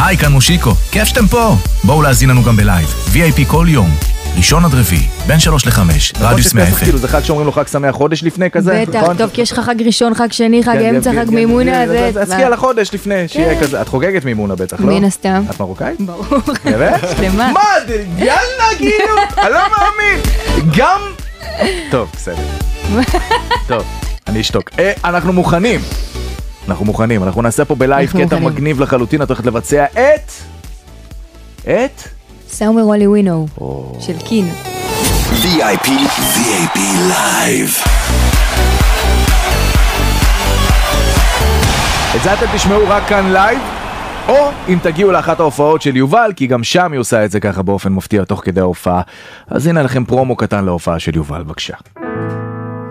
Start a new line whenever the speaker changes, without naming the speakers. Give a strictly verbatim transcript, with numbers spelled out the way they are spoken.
היי, כאן מושיקו, כיף שאתם פה. בואו להזין לנו גם בלייב, וי איי פי כל יום, ראשון עד רביעי, בין שלוש לחמש, רדיוס מאה אפס.
זה חג שאומרים לו חג שמח חודש לפני כזה?
בטח, טוב, כי יש לך חג ראשון, חג שני, חג אמצע, חג מימונה.
אז תזכי על החודש לפני, שיהיה כזה. את חוגגת מימונה בטח, לא?
מן הסתם.
את מרוקאית?
ברור.
באמת?
שלמה.
מה, יאללה, כאילו, אני לא מאמין. גם... טוב, בסדר. טוב, אני אשתוק. אנחנו מוכנים. אנחנו מוכנים, אנחנו נעשה פה בלייב קטע מגניב לחלוטין, את הולכת לבצע את... את?
סאומר וולי ווינו, של קין.
וי איי פי, וי איי פי Live.
את זה אתם תשמעו רק כאן לייב, או אם תגיעו לאחת ההופעות של יובל, כי גם שם היא עושה את זה ככה באופן מפתיע תוך כדי ההופעה. אז הנה לכם פרומו קטן להופעה של יובל, בבקשה.